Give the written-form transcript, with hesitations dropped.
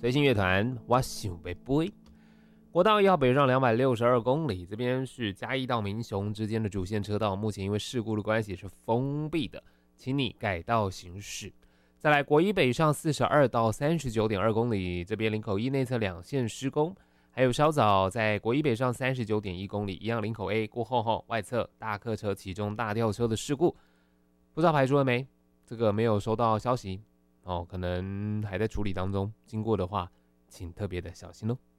随性乐团，我想要飞。国道1号北上262公里，这边是嘉义到民雄之间的主线车道，目前因为事故的关系是封闭的，请你改道行驶。再来，国一北上42到39.2公里，这边林口一内侧2线施工，还有稍早在国一北上39.1公里，一样林口 A 过后外侧大客车其中大吊车的事故，不知道排除了没？这个没有收到消息哦，可能还在处理当中，经过的话请特别的小心哦。